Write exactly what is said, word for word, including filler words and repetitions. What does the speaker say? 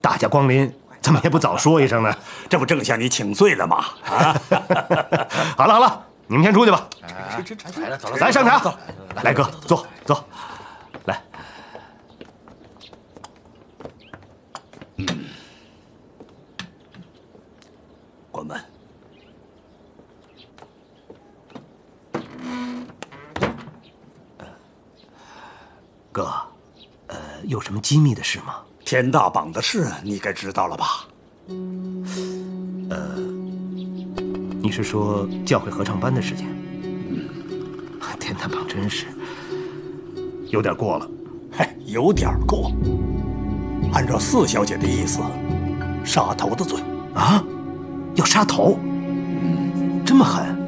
大驾光临，怎么也不早说一声呢？ 这不正向你请罪了吗？啊！ 好了好了，你们先出去吧。 吃吃吃，来了，走了， 咱上茶。来，哥，坐坐，来。 嗯，关门。 哥，呃，有什么机密的事吗？ 天大榜的事你该知道了吧？ 呃，你是说教会合唱班的事情？ 嗯， 天大榜真是有点过了。 嘿，有点过。按照四小姐的意思，杀头的罪啊，要杀头？嗯，这么狠？